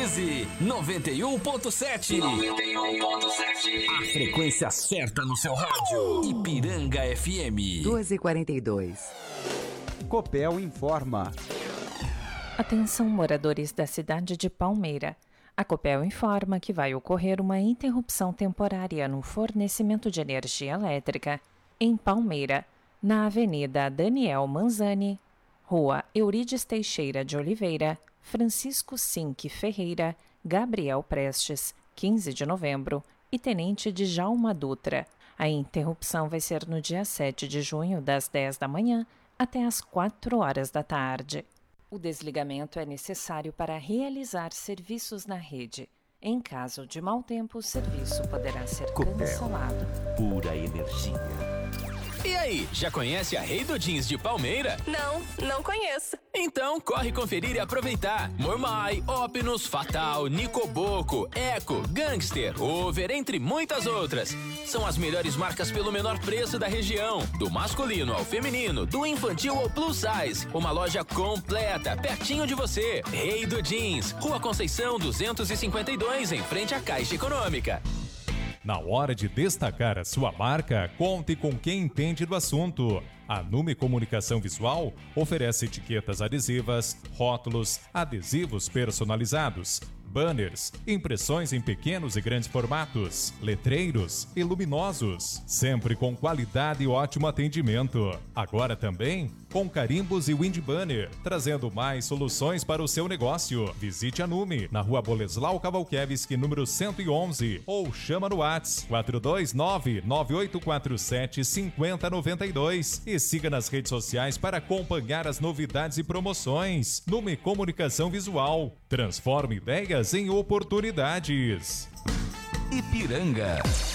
Sintonize 91.7. 91.7. A frequência certa no seu rádio. Ipiranga FM. 2h42. Copel informa. Atenção, moradores da cidade de Palmeira. A Copel informa que vai ocorrer uma interrupção temporária no fornecimento de energia elétrica em Palmeira, na Avenida Daniel Manzani, Rua Eurides Teixeira de Oliveira, Francisco Sinque Ferreira, Gabriel Prestes, 15 de novembro, e Tenente Djalma Dutra. A interrupção vai ser no dia 7 de junho, das 10 da manhã até as 4 horas da tarde. O desligamento é necessário para realizar serviços na rede. Em caso de mau tempo, o serviço poderá ser cancelado. Pura energia. E aí, já conhece a Rei do Jeans de Palmeira? Não conheço. Então corre conferir e aproveitar. Mormai, Opinus, Fatal, Nicoboco, Eco, Gangster, Over, entre muitas outras. São as melhores marcas pelo menor preço da região. Do masculino ao feminino, do infantil ao plus size. Uma loja completa, pertinho de você. Rei do Jeans, Rua Conceição 252, em frente à Caixa Econômica. Na hora de destacar a sua marca, conte com quem entende do assunto. A Nume Comunicação Visual oferece etiquetas adesivas, rótulos, adesivos personalizados, banners, impressões em pequenos e grandes formatos, letreiros e luminosos, sempre com qualidade e ótimo atendimento. Agora também com carimbos e wind banner, trazendo mais soluções para o seu negócio. Visite a Nume, na Rua Boleslau Cavalkiewicz, número 111, ou chama no WhatsApp 429-9847-5092 e siga nas redes sociais para acompanhar as novidades e promoções. Nume Comunicação Visual, transforme ideias em oportunidades. Ipiranga.